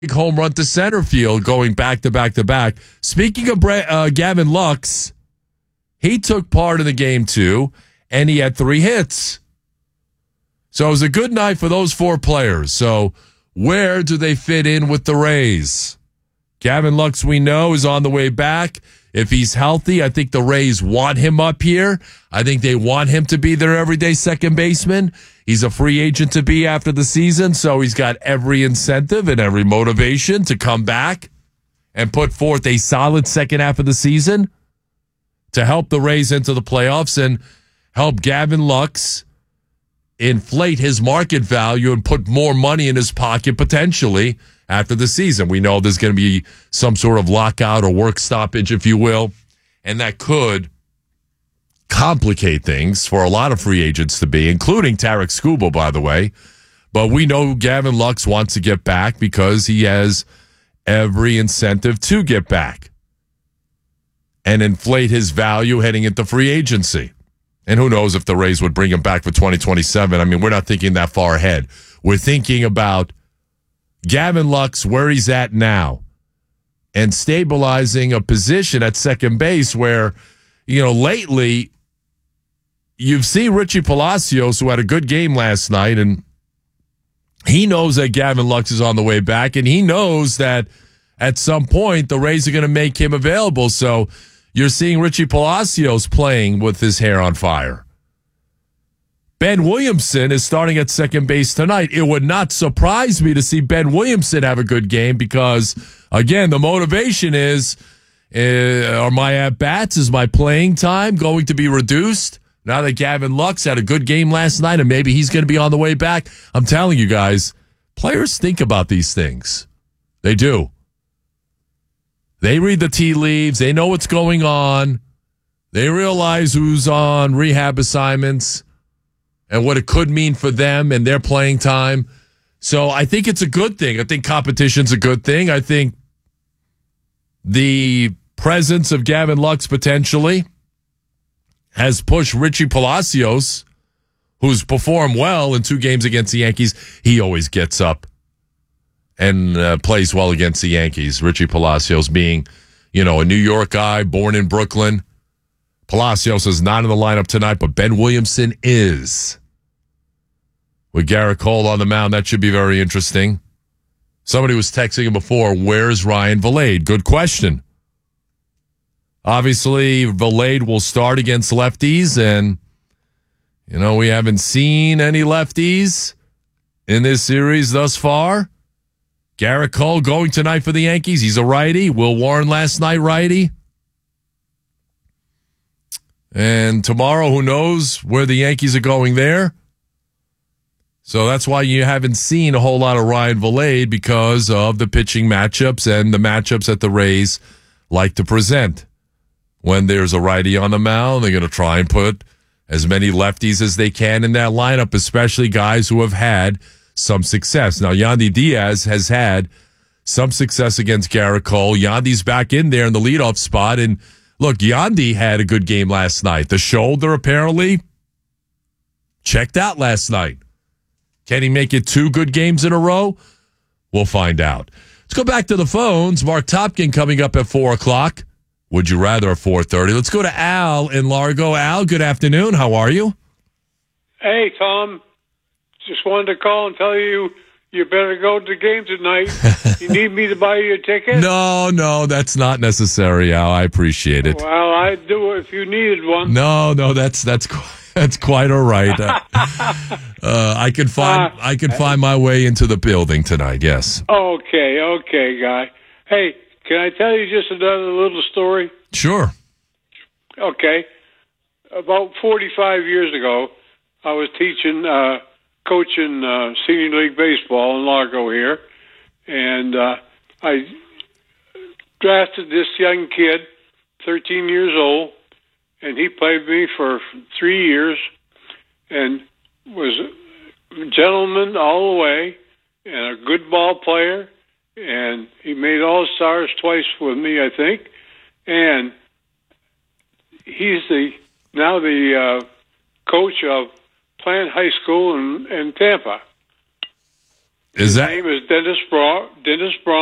home run to center field going back to back to back. Speaking of Gavin Lux, he took part in the game too, and he had 3 hits. So it was a good night for those 4 players. So where do they fit in with the Rays? Gavin Lux, we know, is on the way back. If he's healthy, I think the Rays want him up here. I think they want him to be their everyday second baseman. He's a free agent to be after the season, so he's got every incentive and every motivation to come back and put forth a solid second half of the season to help the Rays into the playoffs and help Gavin Lux inflate his market value and put more money in his pocket potentially after the season. We know there's going to be some sort of lockout or work stoppage, if you will, and that could complicate things for a lot of free agents to be, including Tarek Skubal, by the way. But we know Gavin Lux wants to get back because he has every incentive to get back and inflate his value heading into free agency. And who knows if the Rays would bring him back for 2027. I mean, we're not thinking that far ahead. We're thinking about Gavin Lux, where he's at now, and stabilizing a position at second base where, lately you've seen Richie Palacios, who had a good game last night, and he knows that Gavin Lux is on the way back, and he knows that at some point the Rays are going to make him available. So you're seeing Richie Palacios playing with his hair on fire. Ben Williamson is starting at second base tonight. It would not surprise me to see Ben Williamson have a good game because, again, the motivation is, are my at-bats, is my playing time going to be reduced? Now that Gavin Lux had a good game last night and maybe he's going to be on the way back. I'm telling you guys, players think about these things. They do. They read the tea leaves. They know what's going on. They realize who's on rehab assignments and what it could mean for them and their playing time. So I think it's a good thing. I think competition's a good thing. I think the presence of Gavin Lux potentially has pushed Richie Palacios, who's performed well in 2 games against the Yankees. He always gets up and plays well against the Yankees. Richie Palacios being, a New York guy, born in Brooklyn. Palacios is not in the lineup tonight, but Ben Williamson is. With Garrett Cole on the mound, that should be very interesting. Somebody was texting him before, where's Ryan Vilade? Good question. Obviously, Vilade will start against lefties, and, we haven't seen any lefties in this series thus far. Garrett Cole going tonight for the Yankees. He's a righty. Will Warren last night, righty. And tomorrow, who knows where the Yankees are going there. So that's why you haven't seen a whole lot of Ryan Vilade because of the pitching matchups and the matchups that the Rays like to present. When there's a righty on the mound, they're going to try and put as many lefties as they can in that lineup, especially guys who have had some success. Now, Yandy Diaz has had some success against Garrett Cole. Yandy's back in there in the leadoff spot. And look, Yandy had a good game last night. The shoulder apparently checked out last night. Can he make it 2 good games in a row? We'll find out. Let's go back to the phones. Mark Topkin coming up at 4 o'clock. Would you rather at 4:30? Let's go to Al in Largo. Al, good afternoon. How are you? Hey, Tom. Just wanted to call and tell you better go to the game tonight. You need me to buy you a ticket? No, that's not necessary, Al. I appreciate it. Well, I'd do it if you needed one. No, that's quite all right. I could find my way into the building tonight. Yes. Okay, guy. Hey, can I tell you just another little story? Sure. Okay. About 45 years ago, I was coaching senior league baseball in Largo here, and I drafted this young kid, 13 years old, and he played with me for 3 years and was a gentleman all the way and a good ball player, and he made All-Stars twice with me, I think, and he's now the coach of Plant High School in Tampa. Is His that name is Dennis Braun.